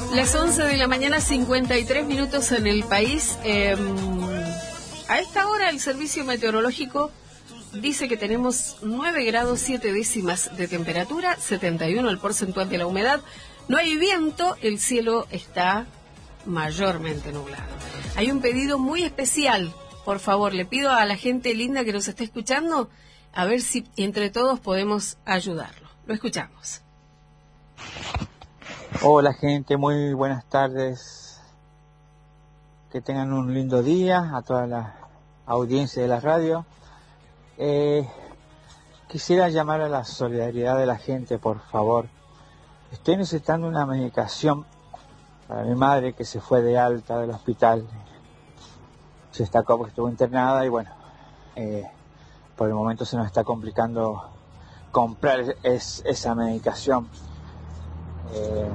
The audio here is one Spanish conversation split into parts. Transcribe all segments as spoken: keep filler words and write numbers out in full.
Las once de la mañana, cincuenta y tres minutos en el país. Eh, a esta hora el servicio meteorológico dice que tenemos nueve grados siete décimas de temperatura, setenta y uno el porcentual de la humedad. No hay viento, el cielo está mayormente nublado. Hay un pedido muy especial. Por favor, le pido a la gente linda que nos esté escuchando a ver si entre todos podemos ayudarlo. Lo escuchamos. Hola gente, muy buenas tardes. Que tengan un lindo día a toda la audiencia de la radio. Eh, quisiera llamar a la solidaridad de la gente, por favor. Estoy necesitando una medicación para mi madre que se fue de alta del hospital. Se destacó porque estuvo internada y bueno, eh, por el momento se nos está complicando comprar es, esa medicación. Eh,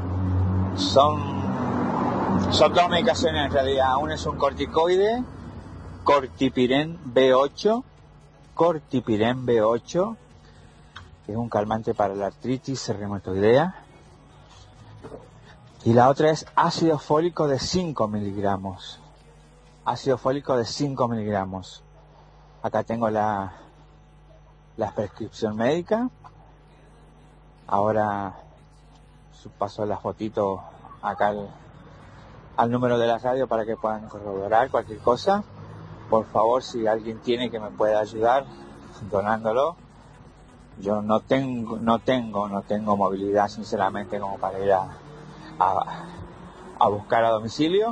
son, son dos medicaciones en realidad. Una es un corticoide, Cortipiren B ocho, Cortipiren B ocho, que es un calmante para la artritis reumatoidea. Y la otra es ácido fólico de cinco miligramos. Ácido fólico de cinco miligramos. Acá tengo la, la prescripción médica. Ahora paso la fotito acá al, al número de la radio para que puedan corroborar cualquier cosa. Por favor, si alguien tiene que me pueda ayudar donándolo. Yo no tengo, no tengo, no tengo movilidad sinceramente como para ir a, a, a buscar a domicilio.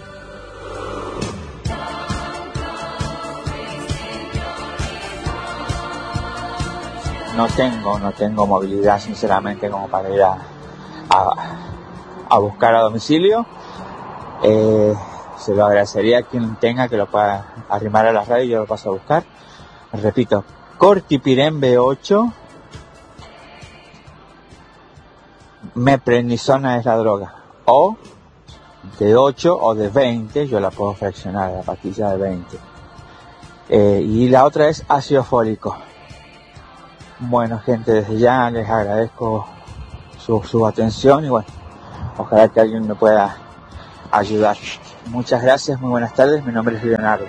No tengo, no tengo movilidad sinceramente como para ir a A, a buscar a domicilio. Eh, se lo agradecería a quien tenga que lo pueda arrimar a la radio y yo lo paso a buscar. Repito, Cortipiren B ocho, meprednisona es la droga, o de ocho o de veinte, yo la puedo fraccionar, la pastilla de veinte. Eh, y la otra es ácido fólico. Bueno gente, desde ya les agradezco Su, su atención y bueno, ojalá que alguien me pueda ayudar. Muchas gracias, muy buenas tardes, mi nombre es Leonardo.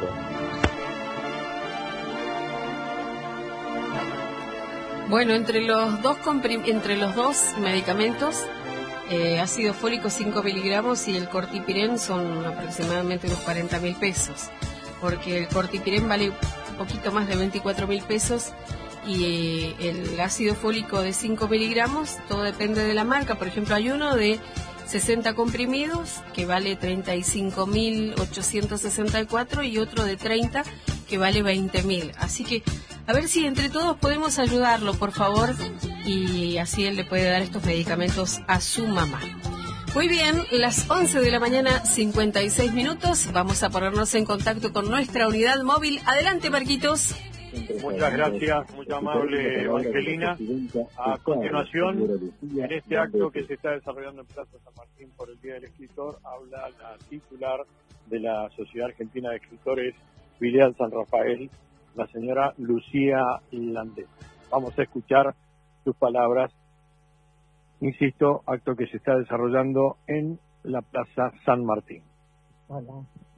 Bueno, entre los dos comprim- entre los dos medicamentos, eh, ácido fólico cinco miligramos y el Cortipiren son aproximadamente unos cuarenta mil pesos, porque el Cortipiren vale un poquito más de veinticuatro mil pesos. Y el ácido fólico de cinco miligramos, todo depende de la marca. Por ejemplo, hay uno de sesenta comprimidos que vale treinta y cinco mil ochocientos sesenta y cuatro y otro de treinta que vale veinte mil. Así que a ver si entre todos podemos ayudarlo, por favor, y así él le puede dar estos medicamentos a su mamá. Muy bien, las once de la mañana, cincuenta y seis minutos. Vamos a ponernos en contacto con nuestra unidad móvil. Adelante, Marquitos. Muchas gracias, muy amable Evangelina. A continuación, en este acto que se está desarrollando en Plaza San Martín por el Día del Escritor, habla la titular de la Sociedad Argentina de Escritores, Filial San Rafael, la señora Lucía Landés. Vamos a escuchar sus palabras. Insisto, acto que se está desarrollando en la Plaza San Martín. Hola.